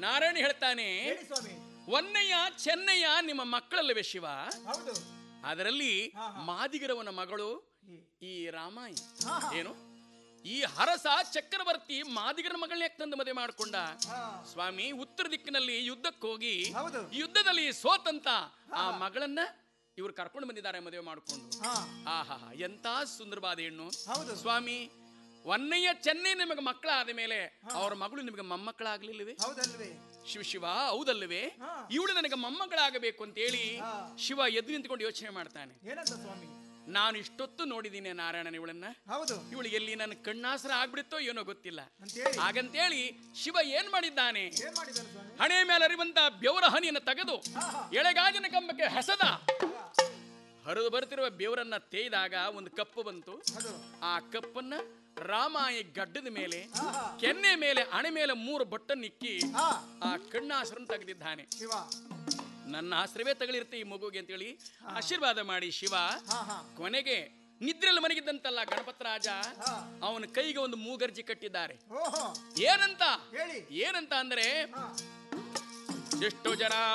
ನಾರಾಯಣ ಹೇಳ್ತಾನೆ, ಹೇಳಿ ಸ್ವಾಮಿ. ಒನ್ನಯ್ಯ ಚೆನ್ನಯ್ಯ ನಿಮ್ಮ ಮಕ್ಕಳಲ್ಲವೇ ಶಿವ? ಹೌದು. ಅದರಲ್ಲಿ ಮಾದಿಗರವನ ಮಗಳು ಈ ರಾಮಾಯಿ ಹಾ, ಹಾ. ಏನು ಈ ಹರಸ ಚಕ್ರವರ್ತಿ ಮಾದಿಗರ ಮಗಳನ್ನ ಯಾಕೆ ತಂದು ಮದುವೆ ಮಾಡಿಕೊಂಡ? ಸ್ವಾಮಿ, ಉತ್ತರ ದಿಕ್ಕಿನಲ್ಲಿ ಯುದ್ಧಕ್ಕೋಗಿ ಹೌದು. ಯುದ್ಧದಲ್ಲಿ ಸೋತಂತ ಆ ಮಗಳನ್ನ ಇವರು ಕರ್ಕೊಂಡು ಬಂದಿದ್ದಾರೆ ಮದುವೆ ಮಾಡಿಕೊಂಡು. ಆಹಾ, ಎಂತ ಸುಂದರವಾದ ಹೆಣ್ಣು. ಹೌದು ಸ್ವಾಮಿ, ಒನ್ನಯ್ಯ ಚೆನ್ನೈ ನಿಮಗೆ ಮಕ್ಕಳಾದ ಮೇಲೆ ಅವ್ರ ಮಗಳು ನಿಮಗೆ ಮೊಮ್ಮಕ್ಕಳಾಗ್ಲಿಲ್ಲವೇ? ಹೌದಲ್ವೇ? ಶಿವ ಹೌದಲ್ಲವೇ? ಇವಳು ನನಗೆ ಮೊಮ್ಮಕ್ಕಳಾಗಬೇಕು ಅಂತ ಹೇಳಿ ಶಿವ ಎದ್ದು ನಿಂತ್ಕೊಂಡು ಯೋಚನೆ ಮಾಡ್ತಾನೆ. ಏನಂತ ಸ್ವಾಮಿ? ನಾನು ಇಷ್ಟೊತ್ತು ನೋಡಿದ್ದೀನಿ ನಾರಾಯಣನ ಇವಳನ್ನ. ಹೌದು. ಇವಳು ಎಲ್ಲಿ ನನ್ನ ಕಣ್ಣಾಸರ ಆಗ್ಬಿಡುತ್ತೋ ಏನೋ ಗೊತ್ತಿಲ್ಲ. ಅಂತೇಳಿ ಹಾಗಂತೇಳಿ ಶಿವ ಏನ್ ಮಾಡಿದ್ದಾನೆ, ಏನ್ ಮಾಡಿದಾನೆ ಸ್ವಾಮಿ? ಹಣೆ ಮೇಲೆ ಅರಿವಂತ ಬೆವರ ಹನಿಯನ್ನು ತೆಗೆದು ಎಳೆಗಾಜಿನ ಕಂಬಕ್ಕೆ ಹೆಸದ. ಹರಿದು ಬರ್ತಿರುವ ಬೆವರನ್ನ ತೇಯ್ದಾಗ ಒಂದು ಕಪ್ಪು ಬಂತು. ಅದು ಆ ಕಪ್ಪನ್ನ ರಾಮಾಯಿ ಗಡ್ಡದ ಮೇಲೆ, ಕೆನ್ನೆ ಮೇಲೆ, ಹಣೆ ಮೇಲೆ 3 ಬಟ್ಟನ್ನಿಕ್ಕಿ ಆ ಕಣ್ಣಾಸರನ್ನು ತೆಗೆದಿದ್ದಾನೆ. ಶಿವ, ನನ್ನ ಆಶ್ರಯವೇ ತಗಳಿರುತ್ತೆ ಈ ಮಗುಗೆ ಅಂತೇಳಿ ಆಶೀರ್ವಾದ ಮಾಡಿ ಶಿವ ಕೊನೆಗೆ ನಿದ್ರೆಯಲ್ಲಿ ಮನಗಿದ್ದಂತಲ್ಲ ಗಣಪತ ರಾಜ ಅವನ ಕೈಗೆ ಒಂದು ಮೂಗರ್ಜಿ ಕಟ್ಟಿದ್ದಾರೆ. ಓಹೋ, ಏನಂತ ಹೇಳಿ. ಏನಂತ ಅಂದ್ರೆ ಎಷ್ಟೋ ಜನ